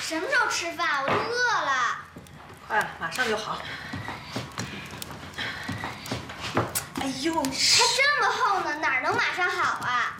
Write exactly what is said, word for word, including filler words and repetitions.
什么时候吃饭？我都饿了。 快了，马上就好。哎呦， 还这么厚呢，哪能马上好啊？